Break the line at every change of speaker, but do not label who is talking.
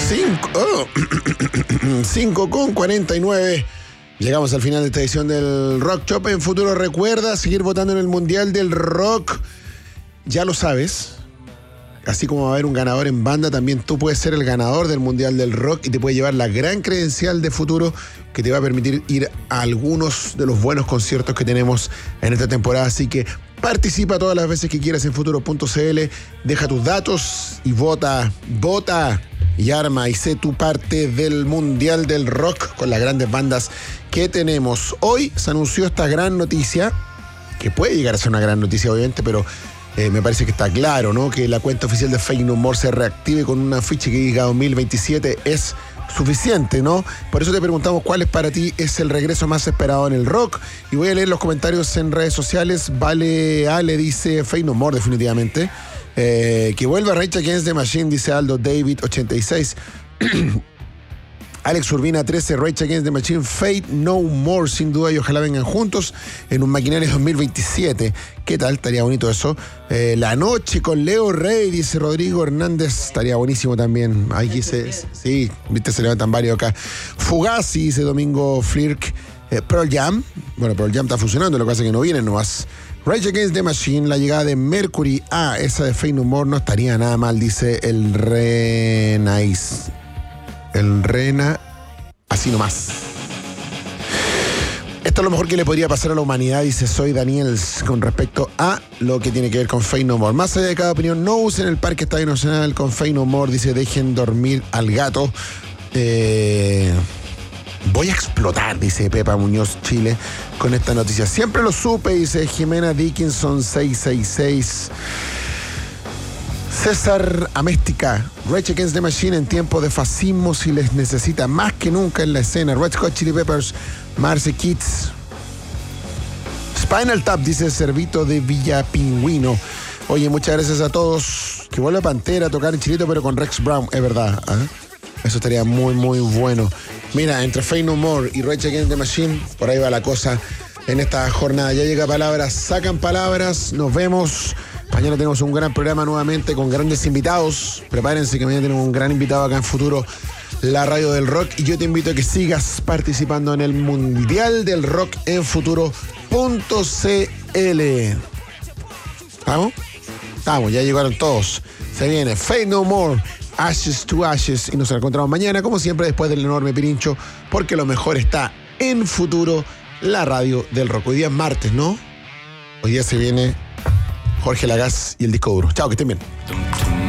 5:49. Llegamos al final de esta edición del Rock Shop. En futuro recuerda seguir votando en el Mundial del Rock. Ya lo sabes. Así como va a haber un ganador en banda, también tú puedes ser el ganador del Mundial del Rock y te puede llevar la gran credencial de futuro que te va a permitir ir a algunos de los buenos conciertos que tenemos en esta temporada. Así que participa todas las veces que quieras en futuro.cl, deja tus datos y vota y arma y sé tu parte del Mundial del Rock con las grandes bandas que tenemos. Hoy se anunció esta gran noticia, que puede llegar a ser una gran noticia obviamente, pero me parece que está claro, ¿no? Que la cuenta oficial de Faith No More se reactive con un afiche que diga 2027 es suficiente, ¿no? Por eso te preguntamos cuál es para ti es el regreso más esperado en el rock. Y voy a leer los comentarios en redes sociales. Vale Ale dice Faith No More definitivamente. Que vuelva Rage Against the Machine, dice Aldo David 86. Alex Urbina 13, Rage Against the Machine, Faith No More, sin duda, y ojalá vengan juntos en un Maquinaria 2027. ¿Qué tal? Estaría bonito eso. La noche con Leo Rey, dice Rodrigo Hernández, estaría buenísimo también. Aquí sí, viste, se levantan varios acá. Fugazi, dice Domingo Flirk. Pearl Jam, bueno, Pearl Jam está funcionando, lo que pasa es que no vienen nomás. Rage Against the Machine, la llegada de Mercury, esa de Faith No More no estaría nada mal, dice el Renais. El Rena, así nomás. Esto es lo mejor que le podría pasar a la humanidad, dice Soy Daniels, con respecto a lo que tiene que ver con Faith No More. Más allá de cada opinión, no usen el Parque Estadio Nacional con Faith No More, dice dejen dormir al gato. Voy a explotar, dice Pepa Muñoz Chile, con esta noticia. Siempre lo supe, dice Jimena Dickinson 666. César Améstica, Rage Against the Machine en tiempo de fascismo si les necesita más que nunca en la escena. Red Hot Chili Peppers, Marcy Kids. Spinal Tap, dice Servito de Villa Pingüino. Oye, muchas gracias a todos. Que vuelva Pantera a tocar en Chilito, pero con Rex Brown, es verdad. Eso estaría muy, muy bueno. Mira, entre Faith No More y Rage Against the Machine, por ahí va la cosa en esta jornada. Ya llega Palabras, sacan palabras, nos vemos. Mañana tenemos un gran programa nuevamente con grandes invitados. Prepárense que mañana tenemos un gran invitado acá en Futuro, la radio del rock. Y yo te invito a que sigas participando en el Mundial del Rock en Futuro.cl. ¿Vamos? Vamos, ya llegaron todos. Se viene Faith No More, Ashes to Ashes. Y nos encontramos mañana, como siempre, después del enorme pirincho, porque lo mejor está en Futuro, la radio del rock. Hoy día es martes, ¿no? Hoy día se viene Jorge Lagas y el disco duro. Chao, que estén bien.